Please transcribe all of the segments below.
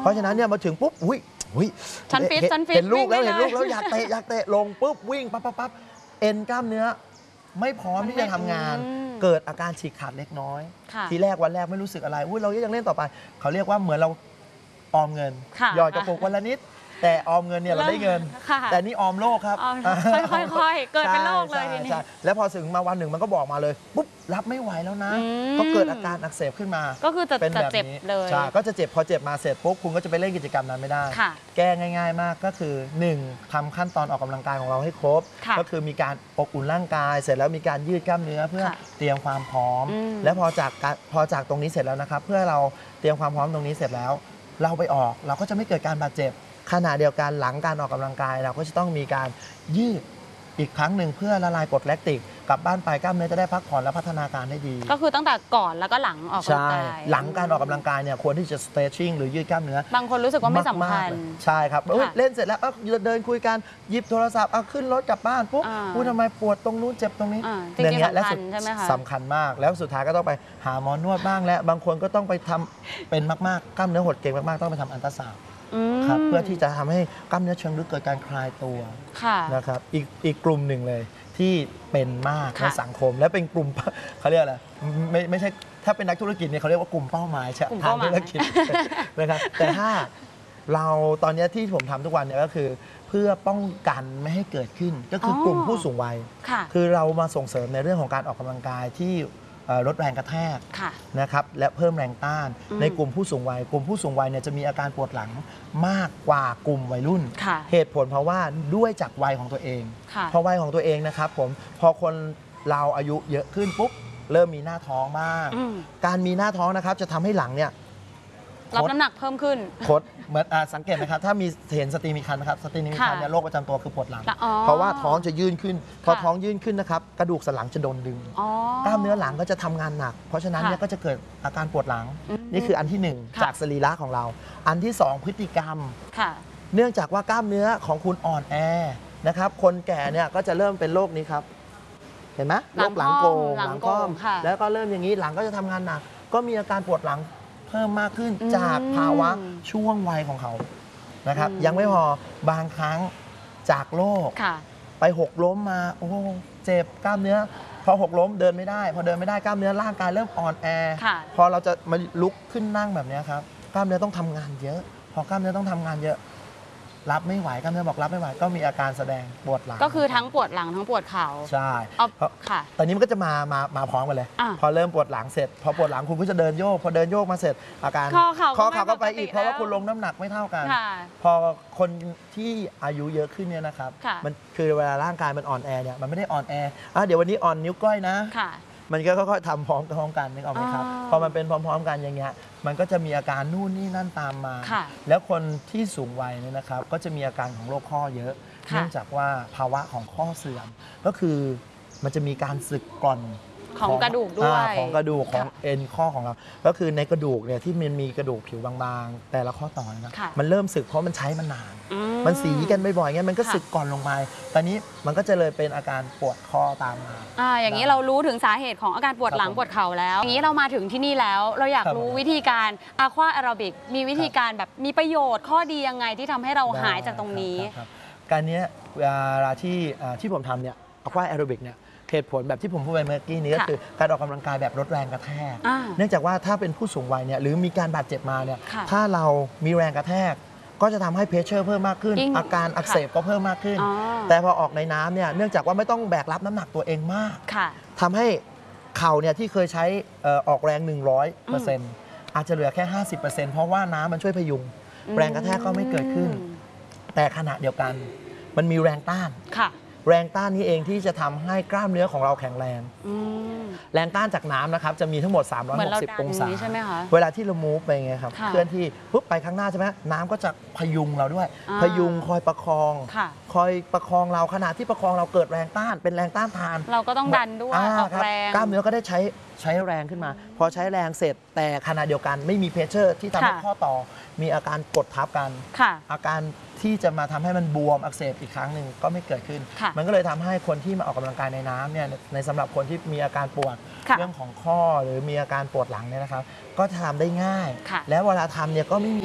ราะฉะนั้นเนี่ยมาถึงปุ๊บอุ้ยฉันฟิตเห็นลูกแล้วอยากเตะลงปุ๊บวิ่งปั๊บเอ็นกล้ามเนื้อไม่พร้อมที่จะทำงานเกิดอาการฉีกขาดเล็กน้อยทีแรกวันแรกไม่รู้สึกอะไรเรายังเล่นต่อไปเขาเรียกว่าเหมือนเราออมเงินหยอดกระปุกวันละนิดแต่ออมเงินเนี่ยเราได้เงินแต่นี่ออมโลกครับค่อยๆเกิดเป็นโรคเลยทีนี้แล้วพอถึงมาวันหนึ่งมันก็บอกมาเลยปุ๊บรับไม่ไหวแล้วนะก็เกิดอาการอักเสบขึ้นมาก็คือจะเจ็บเลยใช่ก็จะเจ็บพอเจ็บมาเสร็จปุ๊บคุณก็จะไปเล่นกิจกรรมนั้นไม่ได้แก้ง่ายๆมากก็คือ1ทำขั้นตอนออกกำลังกายของเราให้ครบก็คือมีการอบอุ่นร่างกายเสร็จแล้วมีการยืดกล้ามเนื้อเพื่อเตรียมความพร้อมแล้วพอจากตรงนี้เสร็จแล้วนะครับเพื่อเราเตรียมความพร้อมตรงนี้เสร็จแล้วเราไปออกเราก็จะไม่เกิดการบาดเจ็บขณะเดียวกันหลังการออกกำลังกายเราก็จะต้องมีการยืดอีกครั้งหนึ่งเพื่อละลายกรดแลคติกกลับบ้านไปกล้ามเนื้อจะได้พักผ่อนและพัฒนาการได้ดีก็คือตั้งแต่ก่อนแล้วก็หลังออกกำลังกายหลังการออกกำลังกายเนี่ยควรที่จะ stretching หรือยืดกล้ามเนื้อบางคนรู้สึกว่าไม่สำคัญใช่ครับเล่นเสร็จแล้วเดินคุยกันหยิบโทรศัพท์ขึ้นรถกลับบ้านปุ๊บทำไมปวดตรงนู้นเจ็บตรงนี้จริงๆสำคัญใช่ไหมคะสำคัญมากแล้วสุดท้ายก็ต้องไปหาหมอนวดบ้างและบางคนก็ต้องไปทำเป็นมากๆกล้ามเนื้อหดเกร็งมากๆต้องไปทำอัลตราซาวด์ครับเพื่อที่จะทำให้กล้ามเนื้อเชิงลึกเกิดการคลายตัวนะครับอีกกลุ่มหนึ่งเลยที่เป็นมากในสังคมและเป็นกลุ่มเขาเรียกอะไรไม่ใช่ถ้าเป็นนักธุรกิจเนี่ยเขาเรียกว่ากลุ่มเป้าหมายทางธุรกิจนะครับแต่ถ้าเราตอนนี้ที่ผมทำทุกวันเนี่ยก็คือเพื่อป้องกันไม่ให้เกิดขึ้นก็คือกลุ่มผู้สูงวัยคือเรามาส่งเสริมในเรื่องของการออกกำลังกายที่ลดแรงกระแทกนะครับและเพิ่มแรงต้านในกลุ่มผู้สูงวัยกลุ่มผู้สูงวัยเนี่ยจะมีอาการปวดหลังมากกว่ากลุ่มวัยรุ่นเหตุผลเพราะว่าด้วยจากวัยของตัวเองพอวัยของตัวเองนะครับผมพอคนเราอายุเยอะขึ้นปุ๊บเริ่มมีหน้าท้องบ้างการมีหน้าท้องนะครับจะทำให้หลังเนี่ยรับน้ำหนักเพิ่มขึ้นคดเหมือนสังเกตไหมครับถ้ามีเห็นสตรีมีครรภ์นะครับสตรีมีครรภ์เนี่ยโรคประจำตัวคือปวดหลังเพราะว่าท้องจะยื่นขึ้นพอท้องยื่นขึ้นนะครับกระดูกสันหลังจะโดนดึงกล้ามเนื้อหลังก็จะทำงานหนักเพราะฉะนั้นเนี่ยก็จะเกิดอาการปวดหลังนี่คืออันที่1จากสรีระของเราอันที่2พฤติกรรมเนื่องจากว่ากล้ามเนื้อของคุณอ่อนแอนะครับคนแก่เนี่ยก็จะเริ่มเป็นโรคนี้ครับเห็นไหมโรคหลังโก่งหลังค่อมแล้วก็เริ่มอย่างนี้หลังก็จะทำงานหนักก็มีอาการปวดหลังเพิ่มมากขึ้นจากภาวะช่วงวัยของเขานะครับยังไม่พอบางครั้งจากโรคไปหกล้มมาโอ้เจ็บกล้ามเนื้อพอหกล้มเดินไม่ได้พอเดินไม่ได้กล้ามเนื้อร่างกายเริ่มอ่อนแอพอเราจะมาลุกขึ้นนั่งแบบนี้ครับกล้ามเนื้อต้องทำงานเยอะพอกล้ามเนื้อต้องทำงานเยอะรับไม่ไหวกล้ามเนื้อบอกรับไม่ไหวก็มีอาการแสดงปวดหลังก็คือทั้งปวดหลังทั้งปวดเข่าใช่ค่ะตอนนี้มันก็จะมาพร้อมกันเลยพอเริ่มปวดหลังเสร็จพอปวดหลังคุณก็จะเดินโยกพอเดินโยกมาเสร็จอาการข้อเข่าก็ไปอีกเพราะว่าคุณลงน้ำหนักไม่เท่ากันพอคนที่อายุเยอะขึ้นเนี่ยนะครับมันคือเวลาร่างกายมันอ่อนแอเนี่ยมันไม่ได้อ่อนแอเดี๋ยววันนี้อ่อนนิ้วก้อยนะมันก็ค่อยๆทำพร้อมกันนึกออกไหมครับพอมันเป็นพร้อมๆกันอย่างเงี้ยมันก็จะมีอาการนู่นนี่นั่นตามมาแล้วคนที่สูงวัยเนี่ยนะครับก็จะมีอาการของโรคข้อเยอะเนื่องจากว่าภาวะของข้อเสื่อมก็คือมันจะมีการสึกกร่อนของกระดูกด้วยของกระดูกของเอ็นข้อของเราก็คือในกระดูกเนี่ยที่มันมีกระดูกผิวบางๆแต่ละข้อต่อนะมันเริ่มสึกเพราะมันใช้มานานมันสีกันบ่อยๆงั้นมันก็สึกก่อนลงไปตอนนี้มันก็จะเลยเป็นอาการปวดข้อตามมาอย่างนี้เรารู้ถึงสาเหตุของอาการปวดหลังปวดเข่าแล้วอย่างนี้เรามาถึงที่นี่แล้วเราอยากรู้วิธีการAqua Aerobicมีวิธีการแบบมีประโยชน์ข้อดียังไงที่ทำให้เราหายจากตรงนี้การนี้เวลาที่ผมทำเนี่ย Aqua Aerobic เนี่ยเหตุผลแบบที่ผมพูดไปเมื่อกี้นี้ก็คือการออกกำลังกายแบบลดแรงกระแทกเนื่องจากว่าถ้าเป็นผู้สูงวัยเนี่ยหรือมีการบาดเจ็บมาเนี่ยถ้าเรามีแรงกระแทกก็จะทำให้เพรสเชอร์เพิ่มมากขึ้นอาการอักเสบก็เพิ่มมากขึ้นแต่พอออกในน้ำเนี่ยเนื่องจากว่าไม่ต้องแบกรับน้ำหนักตัวเองมากทำให้เข่าเนี่ยที่เคยใช้ออกแรง 100%อาจจะเหลือแค่ 50%เพราะว่าน้ำมันช่วยพยุงแรงกระแทกก็ไม่เกิดขึ้นแต่ขณะเดียวกันมันมีแรงต้านแรงต้านนี้เองที่จะทำให้กล้ามเนื้อของเราแข็งแรงแรงต้านจากน้ำนะครับจะมีทั้งหมด360องศาเวลาที่เรามูฟไปไงครับเคลื่อนที่ปุ๊บไปข้างหน้าใช่ไหมน้ำก็จะพยุงเราด้วยพยุงคอยประคองเราขณะที่ประคองเราเกิดแรงต้านเป็นแรงต้านทานเราก็ต้องดันด้วยออกแรงกล้ามเนื้อก็ได้ใช้แรงขึ้นมาพอใช้แรงเสร็จแต่ขณะเดียวกันไม่มีเพรสเชอร์ที่ทำให้ข้อต่อมีอาการกดทับกันอาการที่จะมาทำให้มันบวมอักเสบอีกครั้งหนึ่งก็ไม่เกิดขึ้นมันก็เลยทำให้คนที่มาออกกำลังกายในน้ำเนี่ยในสำหรับคนที่มีอาการปวดเรื่องของข้อหรือมีอาการปวดหลังเนี่ยนะครับก็ทำได้ง่ายแล้วเวลาทำเนี่ยก็ไม่มี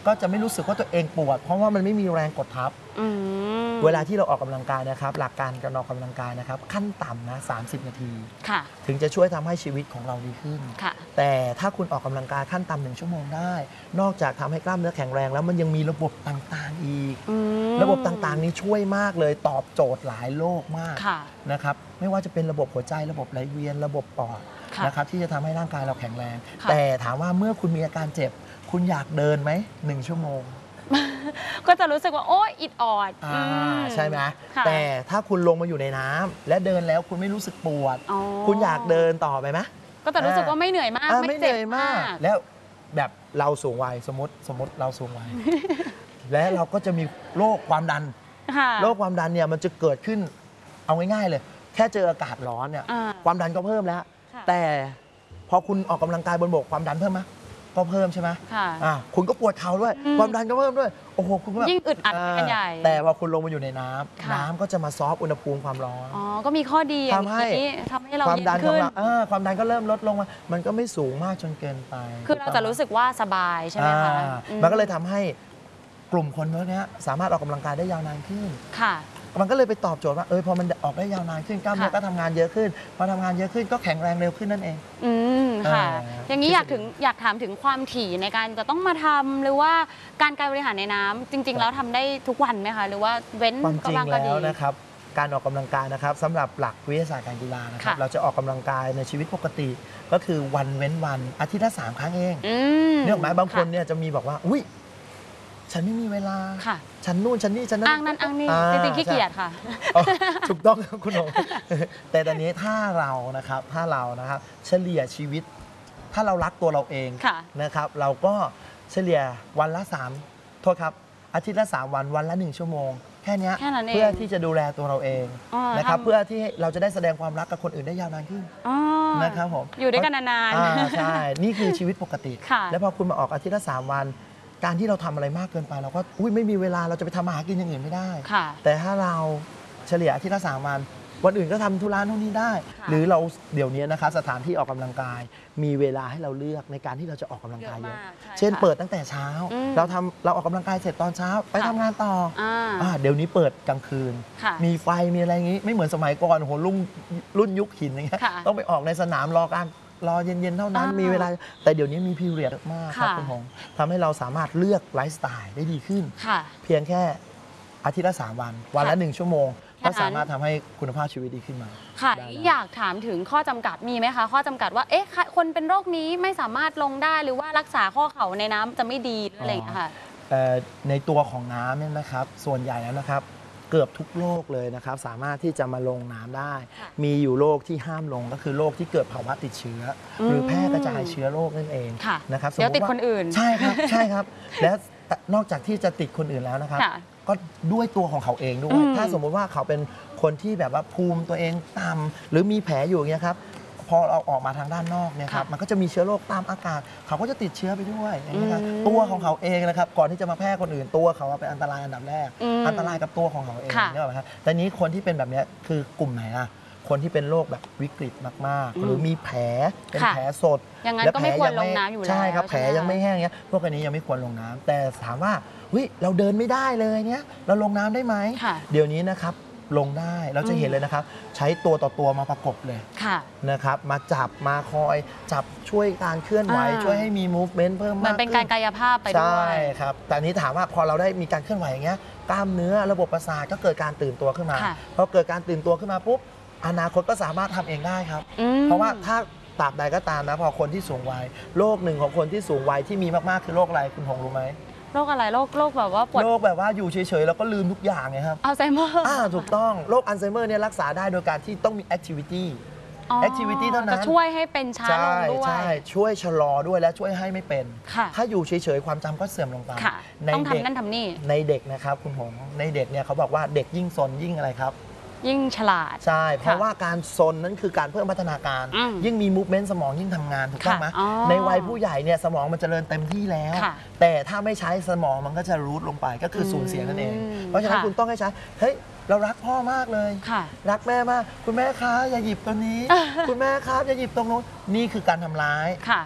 ก็จะไม่รู้สึกว่าตัวเองปวดเพราะว่ามันไม่มีแรงกดทับเวลาที่เราออกกำลังกายนะครับหลักการการออกกำลังกายนะครับขั้นต่ำนะ30 นาทีถึงจะช่วยทำให้ชีวิตของเราดีขึ้นแต่ถ้าคุณออกกำลังกายขั้นต่ำ1 ชั่วโมงได้นอกจากทำให้กล้ามเนื้อแข็งแรงแล้วมันยังมีระบบต่างๆอีกระบบต่างๆนี้ช่วยมากเลยตอบโจทย์หลายโรคมากนะครับไม่ว่าจะเป็นระบบหัวใจระบบไหลเวียนระบบปอดนะครับที่จะทำให้ร่างกายเราแข็งแรงแต่ถามว่าเมื่อคุณมีอาการเจ็บคุณอยากเดินไหม1 ชั่วโมงก็จะรู้สึกว่าโอ้อิดออดใช่ไหมแต่ถ้าคุณลงมาอยู่ในน้ำและเดินแล้วคุณไม่รู้สึกปวดคุณอยากเดินต่อไปไหมก็จะรู้สึกว่าไม่เหนื่อยมากไม่เหนื่อยมากแล้วแบบเราสูงวัยสมมติเราสูงวัยและเราก็จะมีโรคความดันโรคความดันเนี่ยมันจะเกิดขึ้นเอาง่ายๆเลยแค่เจออากาศร้อนเนี่ยความดันก็เพิ่มแล้วแต่พอคุณออกกำลังกายบนบกความดันเพิ่มไหมก็เพิ่มใช่ไหมคุณก็ปวดเข่าด้วยความดันก็เพิ่มด้วยโอ้โหคุณก็แบบยิ่งอึดอัดกันใหญ่แต่พอคุณลงมาอยู่ในน้ำก็จะมาซอฟอุณหภูมิความร้อนก็มีข้อดีทำให้เราความดันของเราความดันก็เริ่มลดลงมามันก็ไม่สูงมากจนเกินไปคือเราจะรู้สึกว่าสบายใช่ไหมคะมันก็เลยทำให้กลุ่มคนพวกนี้สามารถออกกำลังกายได้ยาวนานขึ้นมันก็เลยไปตอบโจทย์ว่าพอมันออกได้ยาวนานขึ้นกล้ามเนื้อก็ทำงานเยอะขึ้นพอทำงานเยอะขึ้นก็แข็งแรงเร็วขึ้นนั่นเองค่ะอย่างนี้อยากถามถึงความถี่ในการจะต้องมาทำหรือว่าการบริหารในน้ำจริงๆแล้วทำได้ทุกวันไหมคะหรือว่าเว้นก็บ้างก็ดีนะครับการออกกำลังกายนะครับสำหรับหลักวิทยาศาสตร์การกีฬานะครับเราจะออกกำลังกายในชีวิตปกติก็คือวันเว้นวันอาทิตย์ละ3 ครั้งเองเนี่ยหมายบางคนเนี่ยจะมีบอกว่าอุ้ยฉันไม่มีเวลาฉันนู่นฉันนี่ฉันนั่นอ้างนั่นอ้างนี่จริงๆขี้เกียจค่ะถูกต้องครับคุณหงแต่ตอนนี้ถ้าเรานะครับเฉลี่ยชีวิตถ้าเรารักตัวเราเองนะครับเราก็เฉลี่ยวันละ3โทษครับอาทิตย์ละ3 วันวันละ1 ชั่วโมงแค่นี้เพื่อที่จะดูแลตัวเราเองนะครับเพื่อที่เราจะได้แสดงความรักกับคนอื่นได้ยาวนานขึ้นนะครับผมอยู่ด้วยกันนานๆใช่นี่คือชีวิตปกติแล้วพอคุณมาออกอาทิตย์ละ3 วันการที่เราทำอะไรมากเกินไปเราก็ไม่มีเวลาเราจะไปทำอาหารกินอย่างอื่นไม่ได้แต่ถ้าเราเฉลี่ยอาทิตย์ละ3 วันวันอื่นก็ทำธุระนู่นนี่ได้หรือเราเดี๋ยวนี้นะครับสถานที่ออกกำลังกายมีเวลาให้เราเลือกในการที่เราจะออกกำลังกายเยอะเช่นเปิดตั้งแต่เช้าเราออกกำลังกายเสร็จตอนเช้าไปทำงานต่อเดี๋ยวนี้เปิดกลางคืนมีไฟมีอะไรอย่างนี้ไม่เหมือนสมัยก่อนโหรุ่นยุคหินอย่างเงี้ยต้องไปออกในสนามรอเย็นๆเท่านั้นมีเวลาแต่เดี๋ยวนี้มีพีเรียดมากครับคุณหงทำให้เราสามารถเลือกไลฟ์สไตล์ได้ดีขึ้นเพียงแค่อาทิตย์ละ3 วันวันละ1 ชั่วโมงก็สามารถทำให้คุณภาพชีวิตดีขึ้นมาค่ะอยากถามถึงข้อจำกัดมีไหมคะข้อจำกัดว่าคนเป็นโรคนี้ไม่สามารถลงได้หรือว่ารักษาข้อเข่าในน้ำจะไม่ดีอะไรอย่างเงี้ยค่ะในตัวของน้ำเนี่ยนะครับส่วนใหญ่แล้วนะครับเกือบทุกโรคเลยนะครับสามารถที่จะมาลงน้ำได้มีอยู่โรคที่ห้ามลงก็คือโรคที่เกิดภาวะติดเชื้อหรือแพร่กระจายเชื้อโรคนั่นเองนะครับเดี๋ยวติดคนอื่นใช่ครับและนอกจากที่จะติดคนอื่นแล้วนะครับก็ด้วยตัวของเขาเองด้วยถ้าสมมุติว่าเขาเป็นคนที่แบบว่าภูมิตัวเองต่ำหรือมีแผลอยู่อย่างเงี้ยครับพอเราออกมาทางด้านนอกเนี่ยครับมันก็จะมีเชื้อโรคตามอากาศเขาก็จะติดเชื้อไปด้วยอย่างนี้ครับตัวของเขาเองนะครับก่อนที่จะมาแพร่คนอื่นตัวเขาเป็นอันตรายอันดับแรกอันตรายกับตัวของเขาเองนี่หรอครับแต่นี้คนที่เป็นแบบนี้คือกลุ่มไหนล่ะคนที่เป็นโรคแบบวิกฤตมากๆหรือมีแผลเป็นแผลสดอย่างนั้นก็ไม่ควรลงน้ำอยู่แล้วใช่ครับแผลยังไม่แห้งเนี้ยพวกอันนี้ยังไม่ควรลงน้ำแต่ถามว่าเราเดินไม่ได้เลยเนี้ยเราลงน้ำได้ไหมเดี๋ยวนี้นะครับลงได้เราจะเห็นเลยนะครับใช้ตัวต่อตัวมาประกบเลยนะครับมาจับมาคอยจับช่วยการเคลื่อนไหวช่วยให้มี movement เพิ่มมากขึ้นมันเป็นการกายภาพไปด้วยใช่ครับแต่นี้ถามว่าพอเราได้มีการเคลื่อนไหวอย่างเงี้ยกล้ามเนื้อระบบประสาทก็เกิดการตื่นตัวขึ้นมาพอเกิดการตื่นตัวขึ้นมาปุ๊บอนาคตก็สามารถทำเองได้ครับเพราะว่าถ้าตราบใดก็ตามนะพอคนที่สูงวัยโรคหนึ่งของคนที่สูงวัยที่มีมากๆคือโรคอะไรคุณหงรู้ไหมโรคอะไรโรคแบบว่าปวดโรคแบบว่าอยู่เฉยๆแล้วก็ลืมทุกอย่างไงครับอัลไซเมอร์ถูกต้องโรคอัลไซเมอร์เนี่ยรักษาได้โดยการที่ต้องมีแอคทิวิตี้เท่านั้นจะช่วยให้เป็นช้าลงด้วยใช่ช่วยชะลอด้วยและช่วยให้ไม่เป็นถ้าอยู่เฉยๆความจำก็เสื่อมลงไปต้องทำนั่นทำนี่ในเด็กนะครับคุณหงในเด็กเนี่ยเขาบอกว่าเด็กยิ่งซนยิ่งอะไรครับยิ่งฉลาดใช่เพราะว่าการซนนั้นคือการเพิ่มพัฒนาการยิ่งมีมูฟเมนต์สมองยิ่งทำงานถูกต้องไหมในวัยผู้ใหญ่เนี่ยสมองมันจเจริญเต็มที่แล้วแต่ถ้าไม่ใช้สมองมันก็จะรูทลงไปก็คือสูญเสียนั่นเองเพราะฉะนั้นคุณต้องให้ใช้เฮ้ยเรารักพ่อมากเลยรักแม่มากคุณแม่คะอย่าหยิบตัวนี้คุณแม่ครับอย่าหยิบตรงนู้นนี่คือการทำร้าย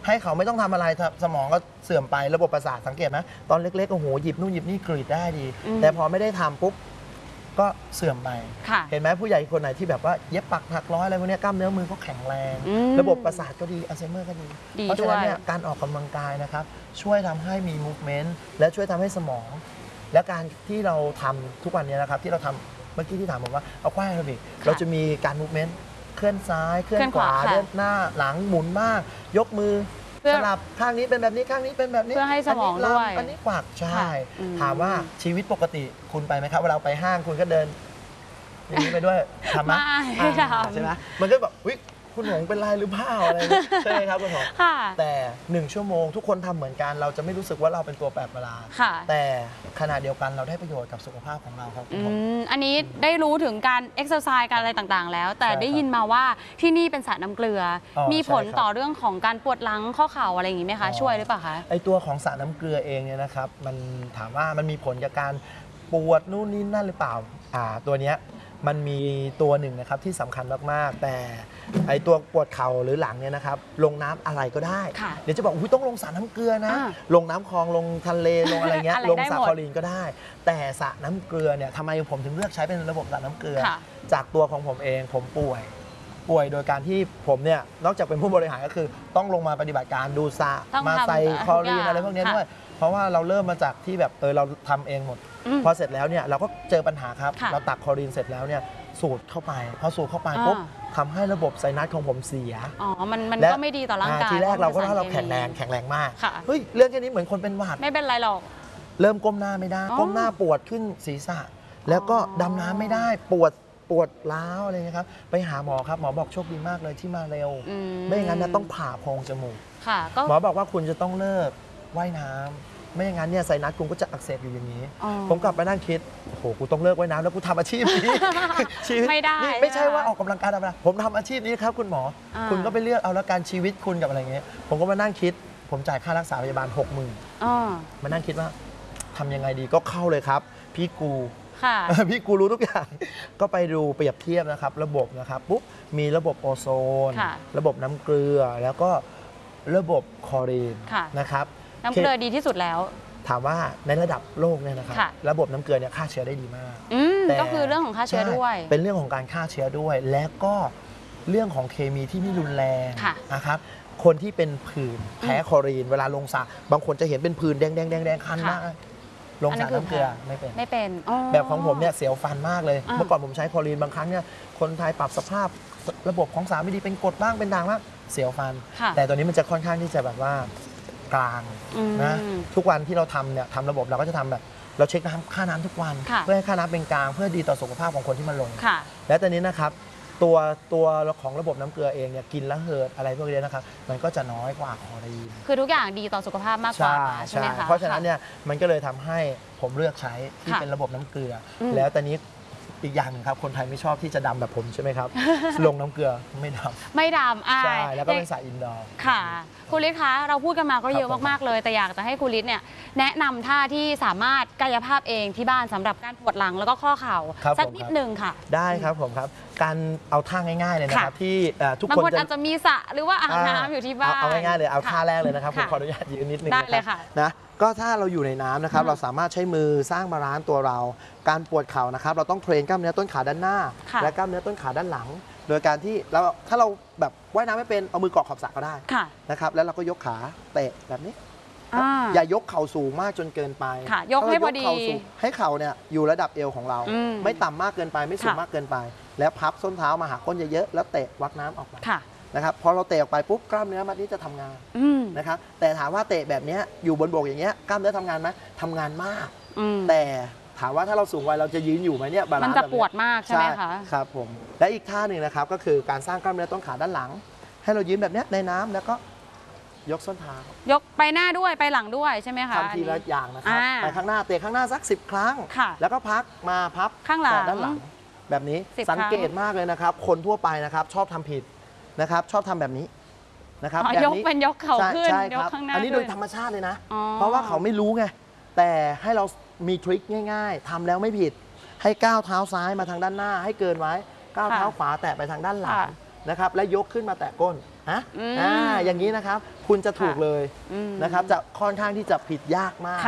ให้เขาไม่ต้องทำอะไรสมองก็เสื่อมไประบบประสาทสังเกตไหมตอนเล็กๆโอ้โหหยิบนู่นหยิบนี่กรีดได้ดี แต่พอไม่ได้ทำปุ๊บก็เสื่อมไปเห็นไหมผู้ใหญ่คนไหนที่แบบว่าเย็บปักถักร้อยอะไรพวกนี้กล้ามเนื้อมือเขาแข็งแรงระบบประสาทก็ดีอัลไซเมอร์ก็ดีเพราะฉะนั้นเนี่ยการออกกำลังกายนะครับช่วยทำให้มีมูฟเมนต์และช่วยทำให้สมอง และการที่เราทำทุกวันนี้นะครับที่เราทำเมื่อกี้ที่ถามผมว่าเอาควายเราดิเราจะมีการมูฟเมนต์เคลื่อนซ้ายเคลื่อนขวาเดินหน้าหลังหมุนมากยกมือสลับข้างนี้เป็นแบบนี้ข้างนี้เป็นแบบนี้เพื่อให้สมองด้วยอันนี้กวักใช่ถามว่าชีวิตปกติคุณไปไหมครับเวลาไปห้างคุณก็เดินอย่างนี้ไปด้วยทำไหมไม่ทำใช่ไหมมันก็แบบวิคุณหงเป็นไรหรือเปล่าอะไรใช่ไหมครับคุณหงแต่1 ชั่วโมงทุกคนทำเหมือนกันเราจะไม่รู้สึกว่าเราเป็นตัวแปรประหลาดแต่ขณะเดียวกันเราได้ประโยชน์กับสุขภาพของเราครับอันนี้ได้รู้ถึงการเอ็กซ์ไซส์การอะไรต่างๆแล้วแต่ได้ยินมาว่าที่นี่เป็นสระน้ำเกลือมีผลต่อเรื่องของการปวดหลังข้อเข่าอะไรอย่างนี้ไหมคะช่วยหรือเปล่าคะไอตัวของสระน้ำเกลือเองเนี่ยนะครับมันถามว่ามันมีผลกับการปวดนู่นนี่นั่นหรือเปล่าตัวเนี้ยมันมีตัวหนึ่งนะครับที่สำคัญมากๆแต่ไอตัวปวดเข่าหรือหลังเนี่ยนะครับลงน้ำอะไรก็ได้เดี๋ยวจะบอกต้องลงสระน้ำเกลือนะลงน้ำคลองลงทะเลลงอะไรเงี้ยลงสระคลอรีนก็ได้แต่สระน้ำเกลือเนี่ยทำไมผมถึงเลือกใช้เป็นระบบสระน้ำเกลือจากตัวของผมเองผมป่วยโดยการที่ผมเนี่ยนอกจากเป็นผู้บริหารก็คือต้องลงมาปฏิบัติการดูสระมาใส่คลอรีนอะไรพวกนี้ด้วยเพราะว่าเราเริ่มมาจากที่แบบเราทำเองหมดพอเสร็จแล้วเนี่ยเราก็เจอปัญหาครับเราตักคลอรีนเสร็จแล้วเนี่ยสูดเข้าไปพอสูดเข้าไปปุ๊บทำให้ระบบไซนัสของผมเสียมันก็ไม่ดีต่อร่างกายทีแรกเราก็ว่าเราแข็งแรงมากเฮ้ยเรื่องแค่นี้เหมือนคนเป็นหวัดไม่เป็นไรหรอกเริ่มก้มหน้าไม่ได้ก้มหน้าปวดขึ้นศีรษะแล้วก็ดำน้ำไม่ได้ปวดร้าวอะไรเงี้ยครับไปหาหมอครับหมอบอกโชคดีมากเลยที่มาเร็วไม่อย่างนั้นต้องผ่าโพรงจมูกหมอบอกว่าคุณจะต้องเลิกว่ายน้ำไม่อย่างนั้นเนี่ยไซนัสคุณก็จะอักเสบอยู่อย่างนี้ผมกลับไปนั่งคิดโอ้โหกูต้องเลิกว่ายน้ำแล้วกูทำอาชีพนี้ชีวิตไม่ได้ไม่ใช่ว่าออกกำลังกายธรรมดาผมทำอาชีพนี้ครับคุณหมอคุณก็ไปเลือกเอาแล้วการชีวิตคุณกับอะไรเงี้ยผมก็มานั่งคิดผมจ่ายค่ารักษาพยาบาล 60,000มานั่งคิดว่าทำยังไงดีก็เข้าเลยครับพี่กูรู้ทุกอย่างก็ไปดูเปรียบเทียบนะครับระบบนะครับปุ๊บมีระบบโอโซนระบบน้ำเกลือแล้วก็ระบบคลอรีนนะครับน้ำเกลือดีที่สุดแล้วถามว่าในระดับโลกเนี่ยนะครับระบบน้ำเกลือเนี่ยฆ่าเชื้อได้ดีมากก็คือเรื่องของฆ่าเชื้อด้วยเป็นเรื่องของการฆ่าเชื้อด้วยและก็เรื่องของเคมีที่ไม่รุนแรงนะครับคนที่เป็นผื่นแพ้คลอรีนเวลาลงสระบางคนจะเห็นเป็นผื่นแดงคันมากลงสระน้ำเกลือไม่เป็นแบบของผมเนี่ยเสียวฟันมากเลยเมื่อก่อนผมใช้คลอรีนบางครั้งเนี่ยคนไทยปรับสภาพระบบของสารไม่ดีเป็นกรดบ้างเป็นด่างบ้างเสียวฟันแต่ตัวนี้มันจะค่อนข้างที่จะแบบว่ากลางนะทุกวันที่เราทำเนี่ยทำระบบเราก็จะทำแบบเราเช็คค่าน้ำทุกวันเพื่อให้ค่าน้ำเป็นกลางเพื่อดีต่อสุขภาพของคนที่มาลงและตอนนี้นะครับตัวของระบบน้ำเกลือเองเนี่ยกินแล้วเหิดอะไรพวกนี้นะครับมันก็จะน้อยกว่าคลอรีนคือทุกอย่างดีต่อสุขภาพมากกว่าใช่ไหมคะเพราะฉะนั้นเนี่ยมันก็เลยทำให้ผมเลือกใช้ที่เป็นระบบน้ำเกลือแล้วตอนนี้อีกอย่างนึงครับคนไทยไม่ชอบที่จะดำแบบผมใช่ไหมครับลงน้ำเกลือไม่ดำใช่แล้วก็เป็นสายอินดอร์ค่ะคุณฤทธิ์คะเราพูดกันมาก็เยอะมากๆเลยแต่อยากจะให้คุณฤทธิ์เนี่ยแนะนำท่าที่สามารถกายภาพเองที่บ้านสำหรับการปวดหลังแล้วก็ข้อเข่าสักนิดนึงค่ะได้ครับผมครับการเอาท่าง่ายๆเลยนะครับที่ทุกคนอาจจะมีสระหรือว่าอ่างน้ำอยู่ที่บ้านเอาง่ายๆเลยเอาท่าแรกเลยนะครับผมขออนุญาตยืนนิดนึงนะก็ถ้าเราอยู่ในน้ำนะครับเราสามารถใช้มือสร้างบาลานซ์ตัวเราการปวดเข่านะครับเราต้องเทรนกล้ามเนื้อต้นขาด้านหน้าและกล้ามเนื้อต้นขาด้านหลังโดยการที่ถ้าเราแบบว่ายน้ำไม่เป็นเอามือเกาะขอบสระก็ได้นะครับแล้วเราก็ยกขาเตะแบบนี้อย่ายกเข่าสูงมากจนเกินไปยกให้พอดีให้เข่าเนี่ยอยู่ระดับเอวของเราไม่ต่ำมากเกินไปไม่สูงมากเกินไปแล้วพับส้นเท้ามาหาก้นเยอะๆแล้วเตะวักน้ำออกมานะครับพอเราเตะออกไปปุ๊บกล้ามเนื้อมัดนี้จะทำงานนะครับแต่ถามว่าเตะแบบนี้อยู่บนบกอย่างเงี้ยกล้ามเนื้อทำงานไหมทำงานมากแต่ถามว่าถ้าเราสูงวัยเราจะยืนอยู่ไหมเนี่ยบาลานซ์มันจะปวดมากใช่ไหมคะครับผมและอีกท่าหนึ่งนะครับก็คือการสร้างกล้ามเนื้อต้นขาด้านหลังให้เรายืนแบบนี้ในน้ำแล้วก็ยกส้นเท้ายกไปหน้าด้วยไปหลังด้วยใช่ไหมคะทำทีละอย่างนะครับไปข้างหน้าเตะข้างหน้าสัก10 ครั้งแล้วก็พักมาพับข้างหลังด้านหลังแบบนี้สังเกตมากเลยนะครับคนทั่วไปนะครับชอบทำผิดนะครับชอบทำแบบนี้นะครับแบบนี้ยกเป็นยกเข่าขึ้นยกข้างหน้าอันนี้โดยธรรมชาติเลยนะเพราะว่าเขาไม่รู้ไงแต่ให้เรามีทริคง่ายๆทำแล้วไม่ผิดให้ก้าวเท้าซ้ายมาทางด้านหน้าให้เกินไว้ก้าวเท้าขวาแตะไปทางด้านหลังนะครับและยกขึ้นมาแตะก้นฮะอย่างนี้นะครับคุณจะถูกเลยนะครับจะค่อนข้างที่จะผิดยากมาก